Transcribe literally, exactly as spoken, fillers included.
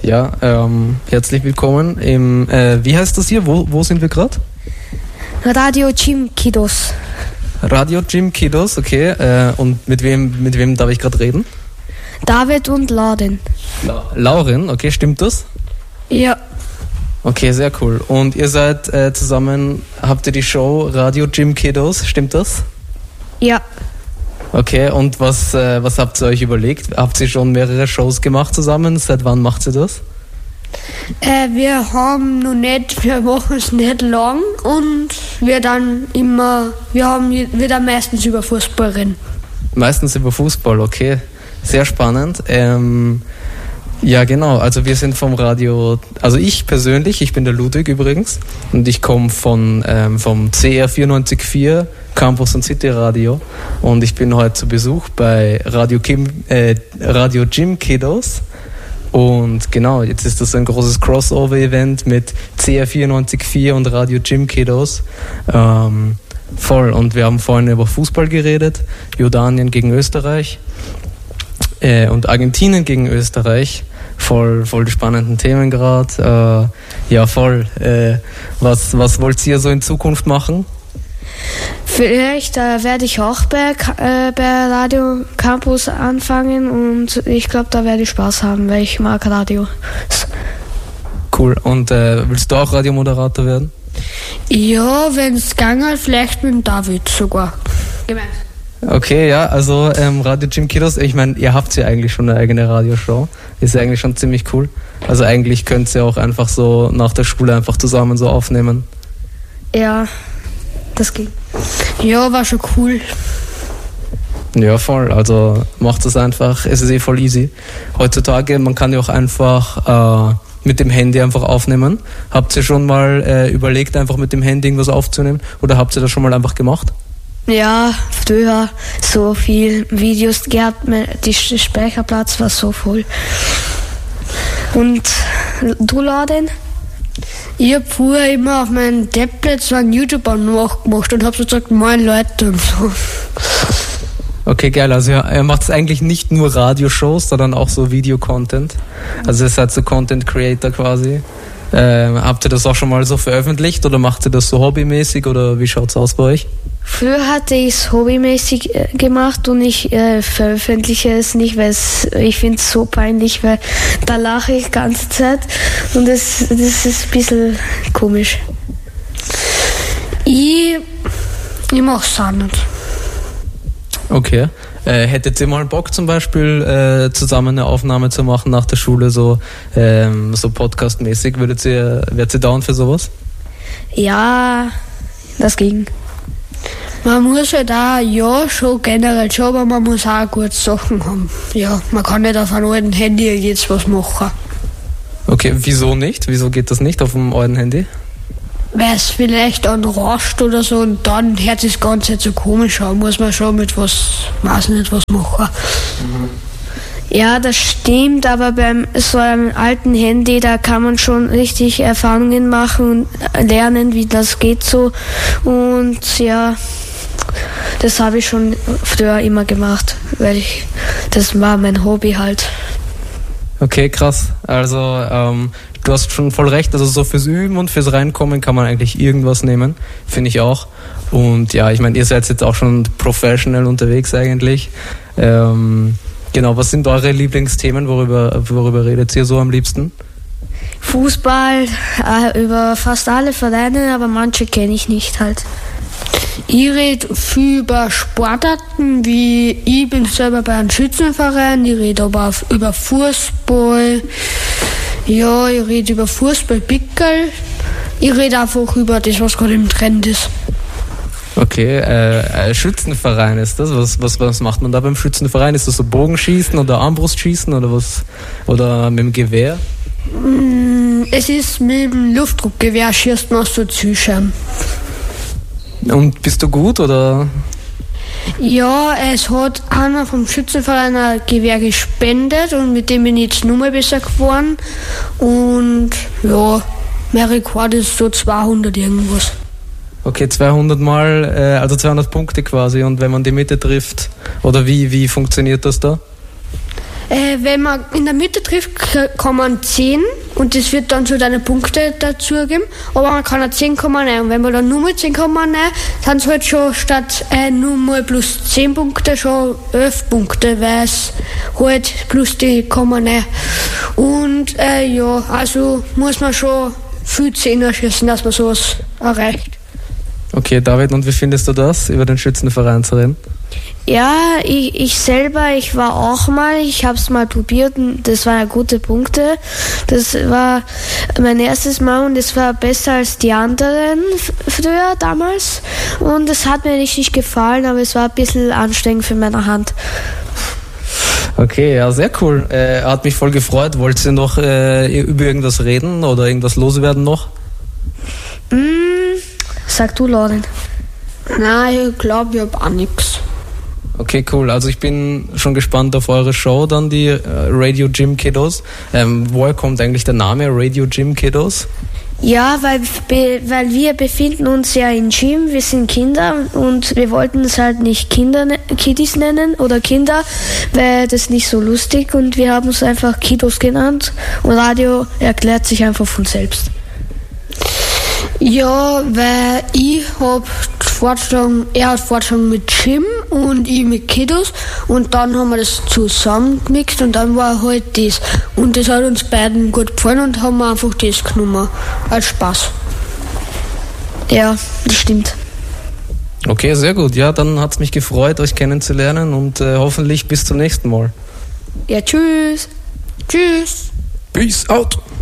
Ja, ähm, herzlich willkommen im, äh, wie heißt das hier? Wo, wo sind wir gerade? Radio Gym Kiddos. Radio Gym Kiddos, okay. Äh, und mit wem, mit wem darf ich gerade reden? David und Lauren. La- Lauren, okay, stimmt das? Ja. Okay, sehr cool. Und ihr seid äh, zusammen, habt ihr die Show Radio Gym Kiddos, stimmt das? Ja. Okay, und was, äh, was habt ihr euch überlegt? Habt ihr schon mehrere Shows gemacht zusammen? Seit wann macht ihr das? Äh, wir haben noch nicht, wir machen es nicht lang und wir dann immer, wir haben wir dann meistens über Fußball reden. Meistens über Fußball, okay. Sehr spannend. Ähm, ja, genau. Also wir sind vom Radio, also ich persönlich, ich bin der Ludwig übrigens und ich komme von ähm, vom C R vierundneunzig Komma vier Campus und City Radio und ich bin heute zu Besuch bei Radio, Kim, äh, Radio Gym Kiddos. Und genau, jetzt ist das ein großes Crossover-Event mit C R vierundneunzig Komma vier und Radio Gym Kiddos. Ähm, voll. Und wir haben vorhin über Fußball geredet, Jordanien gegen Österreich äh, und Argentinien gegen Österreich. Voll, voll die spannenden Themen gerade. Äh, ja, voll. Äh, was, was wollt ihr so in Zukunft machen? Vielleicht äh, werde ich auch bei, äh, bei Radio Campus anfangen und ich glaube, da werde ich Spaß haben, weil ich mag Radio. Cool. Und äh, willst du auch Radiomoderator werden? Ja, wenn es gegangen, vielleicht mit dem David sogar. Gemeint. Okay, ja, also ähm, Radio Gym Kiddos, ich meine, ihr habt ja eigentlich schon eine eigene Radioshow. Ist ja eigentlich schon ziemlich cool. Also eigentlich könnt ihr auch einfach so nach der Schule einfach zusammen so aufnehmen. Ja, das ging. Ja, war schon cool. Ja, voll. Also macht es einfach, es ist eh voll easy. Heutzutage, man kann ja auch einfach äh, mit dem Handy einfach aufnehmen. Habt ihr schon mal äh, überlegt, einfach mit dem Handy irgendwas aufzunehmen? Oder habt ihr das schon mal einfach gemacht? Ja, früher so viel Videos gehabt, der Speicherplatz war so voll. Und du, Laden? Ich habe früher immer auf meinem Tablet so einen YouTuber nachgemacht und habe so gesagt, moin Leute und so. Okay, geil. Also er, er macht eigentlich nicht nur Radioshows, sondern auch so Video-Content. Also ihr seid so Content-Creator quasi. Ähm, habt ihr das auch schon mal so veröffentlicht oder macht ihr das so hobbymäßig oder wie schaut's aus bei euch? Früher hatte ich es hobbymäßig äh, gemacht und ich äh, veröffentliche es nicht, weil ich finde es so peinlich, weil da lache ich die ganze Zeit und das, das ist ein bisschen komisch. Ich, ich mache es auch nicht. Okay. Äh, hättet ihr mal Bock zum Beispiel äh, zusammen eine Aufnahme zu machen nach der Schule, so, ähm, so podcastmäßig? Würdet ihr, wärt ihr down für sowas? Ja, das ging. Man muss ja da, ja, schon generell schon, aber man muss auch gute Sachen haben. Ja, man kann nicht auf einem alten Handy jetzt was machen. Okay, wieso nicht? Wieso geht das nicht auf dem alten Handy? Weil es vielleicht an rascht oder so und dann hört sich das Ganze nicht so komisch an, muss man schon mit was, weiß nicht, was machen. Mhm. Ja, das stimmt, aber beim so einem alten Handy, da kann man schon richtig Erfahrungen machen und lernen, wie das geht so. Und ja, das habe ich schon früher immer gemacht, weil ich, das war mein Hobby halt. Okay, krass. Also ähm, du hast schon voll recht, also so fürs Üben und fürs Reinkommen kann man eigentlich irgendwas nehmen, finde ich auch. Und ja, ich meine, ihr seid jetzt auch schon professional unterwegs eigentlich. Ähm, genau, was sind eure Lieblingsthemen, worüber, worüber redet ihr so am liebsten? Fußball, äh, über fast alle Vereine, aber manche kenne ich nicht halt. Ich rede viel über Sportarten, wie ich bin selber bei einem Schützenverein, ich rede aber auf, über Fußball, ja, ich rede über Fußball-Pickel, ich rede einfach über das, was gerade im Trend ist. Okay, äh, Schützenverein ist das, was, was, was macht man da beim Schützenverein? Ist das so Bogenschießen oder Armbrustschießen oder was, oder mit dem Gewehr? Es ist mit dem Luftdruckgewehr, schießt man so Zielscheiben. Und bist du gut, oder? Ja, es hat einer vom Schützenverein ein Gewehr gespendet und mit dem bin ich jetzt nur mal besser geworden. Und ja, mein Rekord ist so zweihundert irgendwas. Okay, zweihundert Mal, äh, also zweihundert Punkte quasi, und wenn man die Mitte trifft, oder wie, wie funktioniert das da? Äh, wenn man in der Mitte trifft, kann man zehn und das wird dann zu deinen Punkten dazugeben. Aber man kann auch zehn Komma neun und wenn man dann nur mal zehn Komma neun, sind es halt schon statt äh, nur mal plus zehn Punkte schon elf Punkte, weil es halt plus die Komma neun. Und äh, ja, also muss man schon viel Zehner schießen, dass man sowas erreicht. Okay, David, und wie findest du das, über den Schützenverein zu reden? Ja, ich, ich selber, ich war auch mal, ich habe es mal probiert und das waren gute Punkte. Das war mein erstes Mal und es war besser als die anderen f- früher damals. Und es hat mir richtig gefallen, aber es war ein bisschen anstrengend für meine Hand. Okay, ja, sehr cool. Äh, hat mich voll gefreut. Wollt ihr noch äh, über irgendwas reden oder irgendwas loswerden noch? Mm, sag du, Lauren. Nein, ich glaube, ich habe auch nichts. Okay, cool. Also ich bin schon gespannt auf eure Show, dann die äh, Radio Gym Kiddos. Ähm, woher kommt eigentlich der Name Radio Gym Kiddos? Ja, weil, be, weil wir befinden uns ja im Gym, wir sind Kinder und wir wollten es halt nicht Kinder, Kiddies nennen oder Kinder, weil das nicht so lustig und wir haben es einfach Kiddos genannt und Radio erklärt sich einfach von selbst. Ja, weil ich hab vorgeschlagen, er hat vorgeschlagen mit Gym und ich mit Kiddos und dann haben wir das zusammen gemixt und dann war halt das. Und das hat uns beiden gut gefallen und haben wir einfach das genommen, als Spaß. Ja, das stimmt. Okay, sehr gut. Ja, dann hat's mich gefreut, euch kennenzulernen und äh, hoffentlich bis zum nächsten Mal. Ja, tschüss. Tschüss. Peace out.